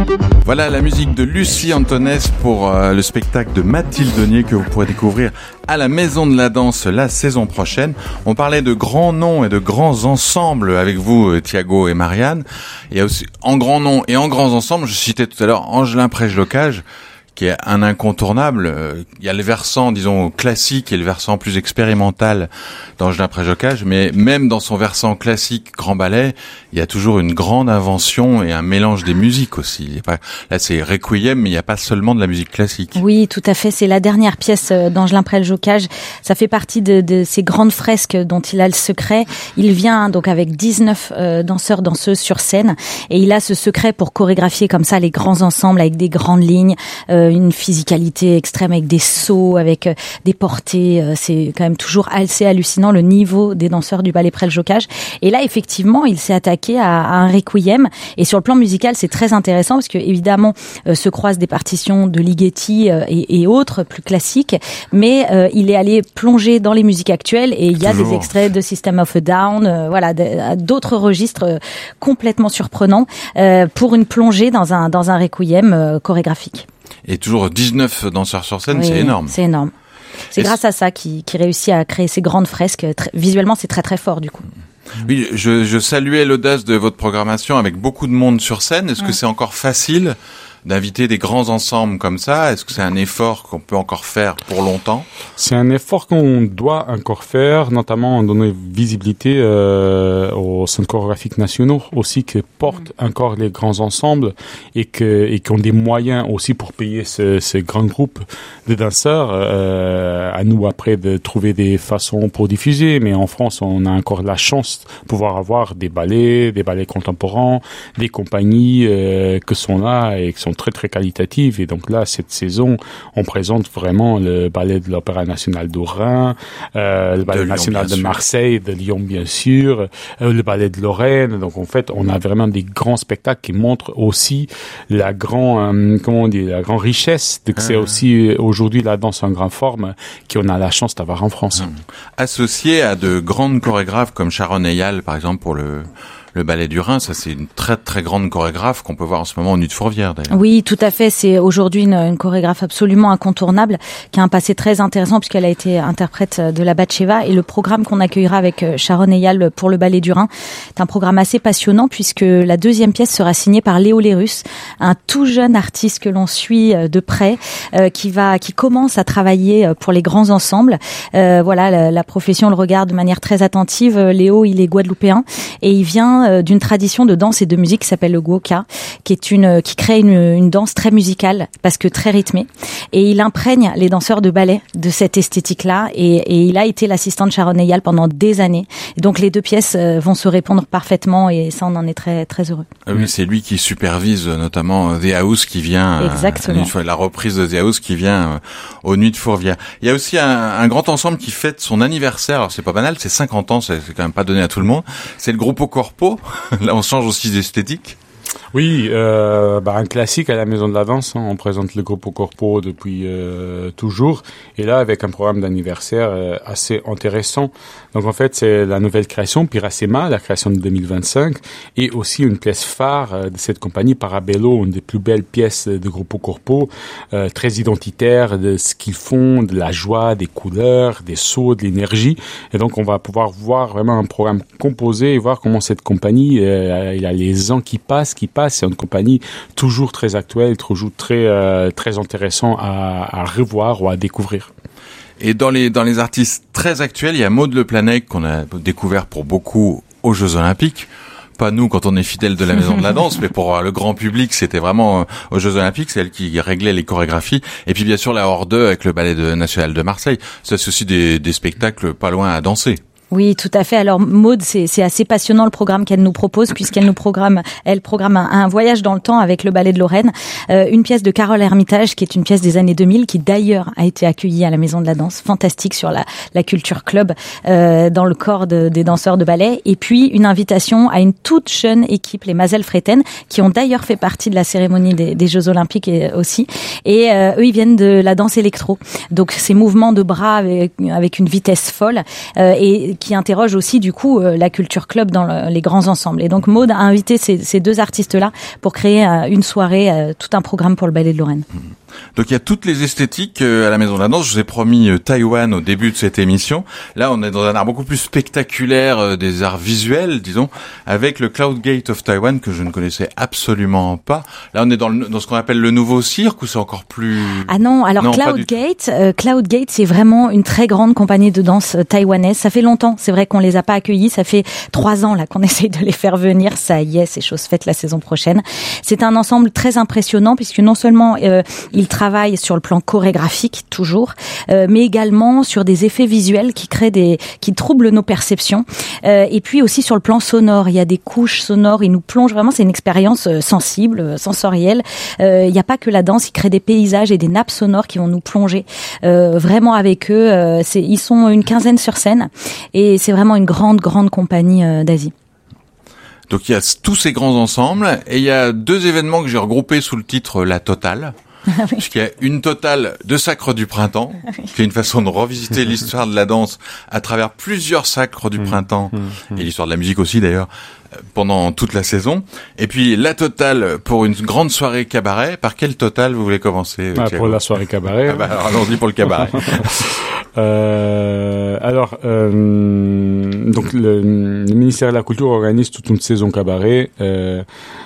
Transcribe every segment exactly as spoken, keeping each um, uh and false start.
Voilà la musique de Lucie Antonès pour euh, le spectacle de Mathilde Denier que vous pourrez découvrir à la Maison de la Danse la saison prochaine. On parlait de grands noms et de grands ensembles avec vous, Thiago et Marianne. Il y a aussi, en grands noms et en grands ensembles, je citais tout à l'heure Angelin Prège-Locage, qui est un incontournable. Il y a le versant, disons, classique et le versant plus expérimental d'Angelin Prège-Locage, mais même dans son versant classique grand ballet, il y a toujours une grande invention et un mélange des musiques aussi. Il y a pas, là, c'est Requiem, mais il n'y a pas seulement de la musique classique. Oui, tout à fait. C'est la dernière pièce d'Angelin Prège-Locage. Ça fait partie de, de ces grandes fresques dont il a le secret. Il vient donc avec dix-neuf euh, danseurs, danseuses sur scène, et il a ce secret pour chorégraphier comme ça les grands ensembles avec des grandes lignes, euh, une physicalité extrême avec des sauts, avec euh, des portées. Euh, c'est quand même toujours assez hallucinant le niveau des danseurs du ballet Prège-Locage. Et là, effectivement, il s'est attaqué à, à un requiem. Et sur le plan musical, c'est très intéressant parce que évidemment, euh, se croisent des partitions de Ligeti euh, et, et autres plus classiques. Mais euh, il est allé plonger dans les musiques actuelles et il y a toujours des extraits de System of a Down, euh, voilà, d'autres registres euh, complètement surprenants euh, pour une plongée dans un dans un requiem euh, chorégraphique. Et toujours dix-neuf danseurs sur scène, oui, c'est énorme. C'est énorme. C'est Et grâce à ça qu'il, qu'il réussit à créer ces grandes fresques. Très, visuellement, c'est très très fort du coup. Oui, je, je saluais l'audace de votre programmation avec beaucoup de monde sur scène. Est-ce ouais. que c'est encore facile d'inviter des grands ensembles comme ça? Est-ce que c'est un effort qu'on peut encore faire pour longtemps? C'est un effort qu'on doit encore faire, notamment en donnant visibilité euh, aux centres chorégraphiques nationaux aussi, qui portent mmh. encore les grands ensembles et que et qui ont des moyens aussi pour payer ce, ces grands groupes de danseurs. Euh, à nous après de trouver des façons pour diffuser, mais en France on a encore la chance de pouvoir avoir des ballets, des ballets contemporains, des compagnies euh, que sont là et qui sont très très qualitatives. Et donc là, cette saison, on présente vraiment le ballet de l'Opéra National de Reims, euh, le ballet national de Marseille, de Lyon bien sûr, euh, le ballet de Lorraine. Donc en fait, on a vraiment des grands spectacles qui montrent aussi la grande, euh, comment on dit, la grande richesse de que ah, c'est aussi aujourd'hui la danse en grande forme qu'on a la chance d'avoir en France. Hum. Associé à de grandes chorégraphes comme Sharon Eyal, par exemple, pour le Le ballet du Rhin, ça c'est une très très grande chorégraphe qu'on peut voir en ce moment au Nuits de Fourvière d'ailleurs. Oui, tout à fait. C'est aujourd'hui une, une chorégraphe absolument incontournable qui a un passé très intéressant puisqu'elle a été interprète de la Batcheva. Et le programme qu'on accueillera avec Sharon Eyal pour le ballet du Rhin est un programme assez passionnant puisque la deuxième pièce sera signée par Léo Lérus, un tout jeune artiste que l'on suit de près, euh, qui va, qui commence à travailler pour les grands ensembles. Euh, voilà, la, la profession le regarde de manière très attentive. Léo, il est guadeloupéen et il vient d'une tradition de danse et de musique qui s'appelle le Guoka, qui est une qui crée une, une danse très musicale parce que très rythmée, et il imprègne les danseurs de ballet de cette esthétique-là, et, et il a été l'assistant de Sharon Eyal pendant des années. Et donc les deux pièces vont se répondre parfaitement et ça on en est très très heureux. Ah oui, c'est lui qui supervise notamment The House qui vient Exactement. Une fois la reprise de The House qui vient aux Nuits de Fourvière. Il y a aussi un, un grand ensemble qui fête son anniversaire. Alors c'est pas banal, c'est cinquante ans, c'est, c'est quand même pas donné à tout le monde. C'est le Gruppo Corpo. Là, on change aussi d'esthétique. Oui, euh, bah, un classique à la Maison de la Danse. Hein. On présente le Gruppo Corpo depuis euh, toujours. Et là, avec un programme d'anniversaire euh, assez intéressant. Donc, en fait, c'est la nouvelle création, Piracema, la création de deux mille vingt-cinq. Et aussi une pièce phare euh, de cette compagnie, Parabello, une des plus belles pièces de Gruppo Corpo, euh, très identitaire de ce qu'ils font, de la joie, des couleurs, des sauts, de l'énergie. Et donc, on va pouvoir voir vraiment un programme composé et voir comment cette compagnie, euh, il y a les ans qui passent, qui passent. C'est une compagnie toujours très actuelle, toujours très euh, très intéressant à, à revoir ou à découvrir. Et dans les dans les artistes très actuels, il y a Maud Le Planec qu'on a découvert pour beaucoup aux Jeux Olympiques. Pas nous quand on est fidèles de la Maison de la Danse, mais pour le grand public, c'était vraiment euh, aux Jeux Olympiques, c'est elle qui réglait les chorégraphies. Et puis bien sûr la Horde avec le Ballet de, national de Marseille. Ça c'est aussi des, des spectacles pas loin à danser. Oui, tout à fait. Alors Maud, c'est, c'est assez passionnant le programme qu'elle nous propose, puisqu'elle nous programme, elle programme un, un voyage dans le temps avec le Ballet de Lorraine, euh, une pièce de Carole Hermitage qui est une pièce des années deux mille, qui d'ailleurs a été accueillie à la Maison de la Danse, fantastique sur la, la culture club euh, dans le corps de, des danseurs de ballet, et puis une invitation à une toute jeune équipe, les Mazel Freten, qui ont d'ailleurs fait partie de la cérémonie des, des Jeux Olympiques et, aussi, et euh, eux ils viennent de la danse électro, donc ces mouvements de bras avec, avec une vitesse folle, euh, et qui interroge aussi du coup euh, la culture club dans le, les grands ensembles. Et donc Maud a invité ces, ces deux artistes-là pour créer euh, une soirée, euh, tout un programme pour le Ballet de Lorraine. Donc il y a toutes les esthétiques euh, à la Maison de la Danse. Je vous ai promis euh, Taïwan au début de cette émission. Là, on est dans un art beaucoup plus spectaculaire, euh, des arts visuels, disons, avec le Cloud Gate of Taiwan que je ne connaissais absolument pas. Là, on est dans, le, dans ce qu'on appelle le nouveau cirque, ou c'est encore plus... Ah non, alors non, Cloud Gate, euh, Cloud Gate, c'est vraiment une très grande compagnie de danse euh, taïwanaise. Ça fait longtemps, c'est vrai qu'on les a pas accueillis. Ça fait trois ans là qu'on essaye de les faire venir. Ça y est, c'est chose faite la saison prochaine. C'est un ensemble très impressionnant puisque non seulement euh, ils travaillent sur le plan chorégraphique toujours, euh, mais également sur des effets visuels qui créent des, qui troublent nos perceptions. Euh, et puis aussi sur le plan sonore, il y a des couches sonores. Ils nous plongent vraiment. C'est une expérience euh, sensible, euh, sensorielle. Euh, il n'y a pas que la danse. Ils créent des paysages et des nappes sonores qui vont nous plonger euh, vraiment avec eux. Euh, c'est, ils sont une quinzaine sur scène et c'est vraiment une grande, grande compagnie euh, d'Asie. Donc il y a tous ces grands ensembles et il y a deux événements que j'ai regroupés sous le titre La Totale. Oui. Puisqu'il y a une totale de Sacres du Printemps, oui. qui est une façon de revisiter l'histoire de la danse à travers plusieurs Sacres du mmh, Printemps, mmh, mmh. et l'histoire de la musique aussi d'ailleurs, pendant toute la saison. Et puis la totale pour une grande soirée cabaret. Par quelle totale vous voulez commencer? Ah, pour la soirée cabaret. Ah bah, alors allons-y pour le cabaret. euh, alors, euh, donc le, le ministère de la Culture organise toute une saison cabaret. Euh,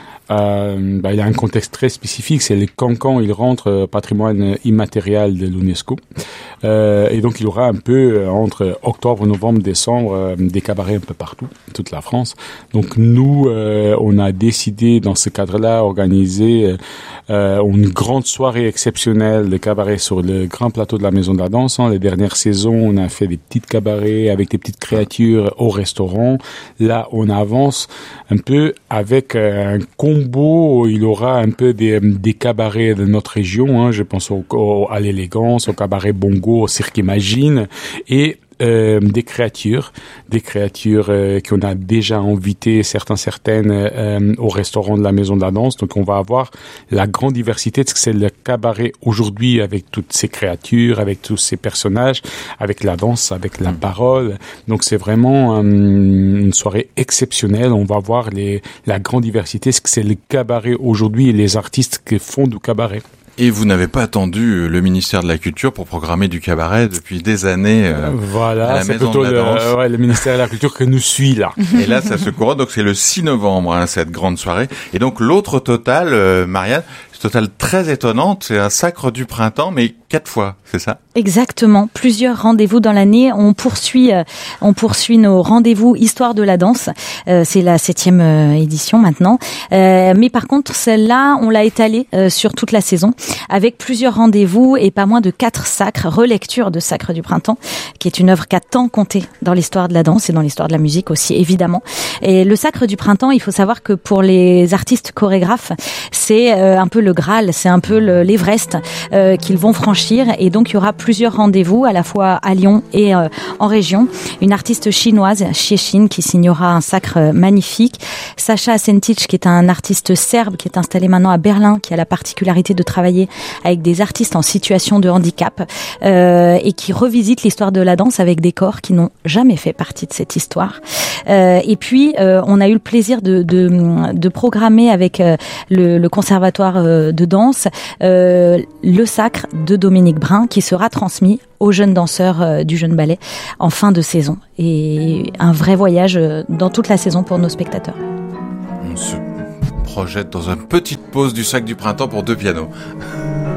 Euh, bah, il y a un contexte très spécifique, c'est les cancans, ils rentrent euh, patrimoine immatériel de l'UNESCO. Euh, et donc il y aura un peu euh, entre octobre, novembre, décembre euh, des cabarets un peu partout, toute la France. Donc nous, euh, on a décidé dans ce cadre-là organiser euh, une grande soirée exceptionnelle de cabarets sur le grand plateau de la Maison de la Danse. Hein. Les dernières saisons, on a fait des petites cabarets avec des petites créatures au restaurant. Là, on avance un peu avec euh, un combo. Il aura un peu des, des cabarets de notre région. Hein. Je pense au, au, à l'élégance, au cabaret bongo, au cirque Imagine, et euh, des créatures, des créatures euh, qu'on a déjà invitées, certains, certaines, euh, au restaurant de la Maison de la Danse. Donc on va avoir la grande diversité de ce que c'est le cabaret aujourd'hui, avec toutes ces créatures, avec tous ces personnages, avec la danse, avec la parole. Donc c'est vraiment euh, une soirée exceptionnelle. On va voir les, la grande diversité, ce que c'est le cabaret aujourd'hui et les artistes qui font du cabaret. Et vous n'avez pas attendu le ministère de la Culture pour programmer du cabaret depuis des années euh, voilà, à la c'est Maison plutôt de la Danse. Le, ouais, le ministère de la Culture que nous suit là. Et là, ça se couronne, donc c'est le six novembre, hein, cette grande soirée. Et donc l'autre totale, euh, Marianne, totale très étonnante, c'est un Sacre du Printemps, mais quatre fois, c'est ça? Exactement, plusieurs rendez-vous dans l'année. On poursuit, euh, on poursuit nos rendez-vous Histoire de la danse. Euh, c'est la septième euh, édition maintenant. Euh, mais par contre, celle-là, on l'a étalée euh, sur toute la saison, avec plusieurs rendez-vous et pas moins de quatre sacres, relecture de Sacre du Printemps, qui est une œuvre qui a tant compté dans l'histoire de la danse et dans l'histoire de la musique aussi, évidemment. Et le Sacre du Printemps, il faut savoir que pour les artistes chorégraphes, c'est euh, un peu le Graal, c'est un peu le, l'Everest euh, qu'ils vont franchir. Et donc, il y aura plusieurs rendez-vous, à la fois à Lyon et euh, en région. Une artiste chinoise, Xiexin, qui signera un sacre magnifique. Sacha Asentic, qui est un artiste serbe, qui est installé maintenant à Berlin, qui a la particularité de travailler avec des artistes en situation de handicap euh, et qui revisite l'histoire de la danse avec des corps qui n'ont jamais fait partie de cette histoire. Euh, et puis, euh, on a eu le plaisir de, de, de programmer avec euh, le, le conservatoire euh, de danse euh, le sacre de Dominique Brun, qui sera transmis aux jeunes danseurs euh, du jeune ballet en fin de saison. Et un vrai voyage euh, dans toute la saison pour nos spectateurs. On se projette dans une petite pause du Sacre du Printemps pour deux pianos.